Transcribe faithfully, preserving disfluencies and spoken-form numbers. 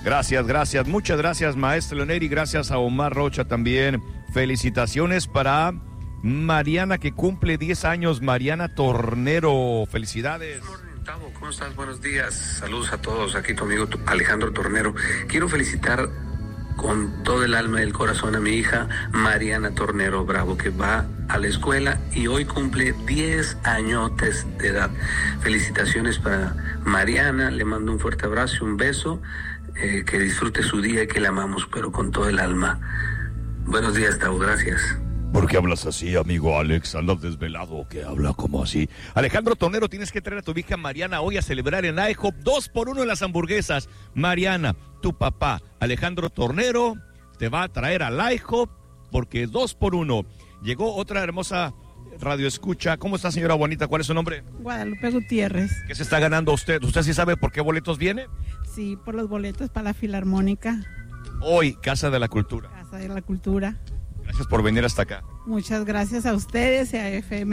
Gracias, gracias, muchas gracias, maestro Leoneri, gracias a Omar Rocha también. Felicitaciones para Mariana, que cumple diez años, Mariana Tornero, felicidades. ¿Cómo estás? Buenos días, saludos a todos, aquí tu amigo Alejandro Tornero. Quiero felicitar con todo el alma y el corazón a mi hija Mariana Tornero Bravo, que va a la escuela y hoy cumple diez añotes de edad. Felicitaciones para Mariana, le mando un fuerte abrazo y un beso, eh, que disfrute su día y que la amamos, pero con todo el alma. Buenos días, Tavo, gracias. ¿Por qué hablas así, amigo Alex? ¿Andas desvelado o qué habla como así? Alejandro Tornero, tienes que traer a tu hija Mariana hoy a celebrar en IHOP dos por uno en las hamburguesas. Mariana, tu papá, Alejandro Tornero, te va a traer al IHOP porque dos por uno. Llegó otra hermosa radio escucha. ¿Cómo está, señora bonita? ¿Cuál es su nombre? Guadalupe Gutiérrez. ¿Qué se está ganando usted? ¿Usted sí sabe por qué boletos viene? Sí, por los boletos para la Filarmónica. Hoy, Casa de la Cultura. Casa de la Cultura. Gracias por venir hasta acá. Muchas gracias a ustedes y a F M.